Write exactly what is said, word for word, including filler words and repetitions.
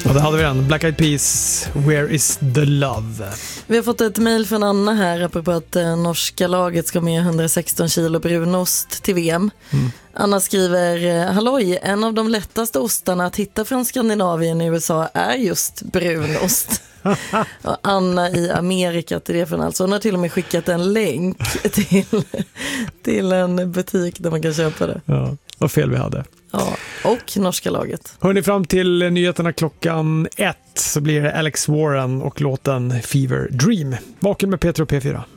Ja, det hade vi den. Black Eyed Peas, Where is the love? Vi har fått ett mejl från Anna här apropå att eh, norska laget ska med hundrasexton kilo brunost till V M. Mm. Anna skriver, halloj, en av de lättaste ostarna att hitta från Skandinavien i U S A är just brunost. Och Anna i Amerika till det från alltså. Hon har till och med skickat en länk till, till en butik där man kan köpa det. Ja, vad fel vi hade. Ja, och norska laget. Hörrni, fram till nyheterna klockan ett så blir det Alex Warren och låten Fever Dream. Vaken med Peter och P fyra.